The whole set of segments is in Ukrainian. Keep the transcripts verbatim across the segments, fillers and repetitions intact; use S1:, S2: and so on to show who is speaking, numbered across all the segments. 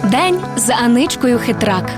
S1: День з Аничкою Хитрак.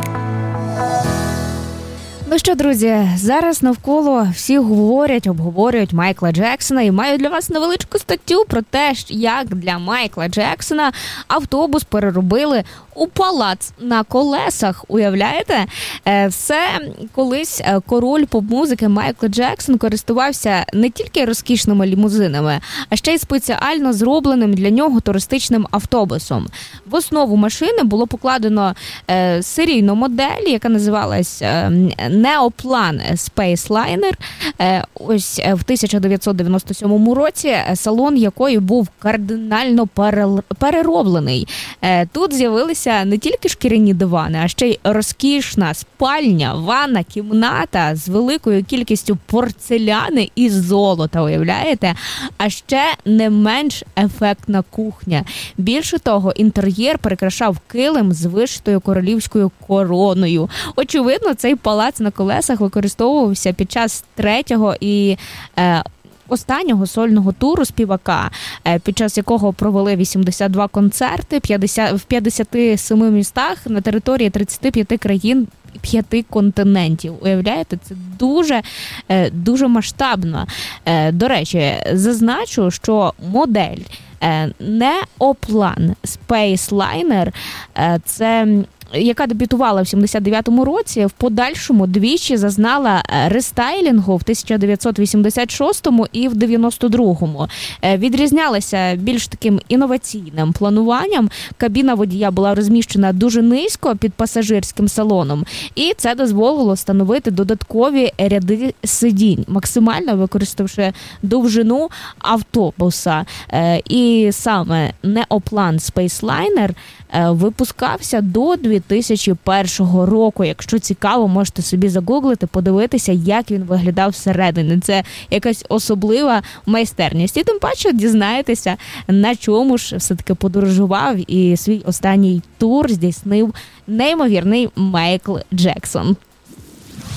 S2: Ну що, друзі, зараз навколо всі говорять, обговорюють Майкла Джексона і маю для вас невеличку статтю про те, як для Майкла Джексона автобус переробили у палац на колесах. Уявляєте? Все колись король поп-музики Майкл Джексон користувався не тільки розкішними лімузинами, а ще й спеціально зробленим для нього туристичним автобусом. В основу машини було покладено серійну модель, яка називалась Неоплан Спейслайнер. Ось в тисяча дев'ятсот дев'яносто сьомому році салон якої був кардинально перероблений. Тут з'явилися не тільки шкіряні дивани, а ще й розкішна спальня, ванна, кімната з великою кількістю порцеляни і золота, уявляєте? А ще не менш ефектна кухня. Більше того, інтер'єр прикрашав килим з вишитою королівською короною. Очевидно, цей палац на колесах використовувався під час третього і е, останнього сольного туру співака, під час якого провели вісімдесят два концерти в п'ятдесяти семи містах на території тридцяти п'яти країн, п'яти континентів. Уявляєте, це дуже, дуже масштабно. До речі, зазначу, що модель Неоплан Спейслайнер, це яка дебютувала в сімдесят дев'ятому році, в подальшому двічі зазнала рестайлінгу в тисяча дев'ятсот вісімдесят шостому і в дев'яносто другому. Відрізнялася більш таким інноваційним плануванням. Кабіна водія була розміщена дуже низько під пасажирським салоном, і це дозволило встановити додаткові ряди сидінь, максимально використавши довжину автобуса. І саме Неоплан Спейслайнер випускався до дві тисячі першого року. Якщо цікаво, можете собі загуглити, подивитися, як він виглядав всередині. Це якась особлива майстерність. І тим паче дізнаєтеся, на чому ж все-таки подорожував і свій останній тур здійснив неймовірний Майкл Джексон.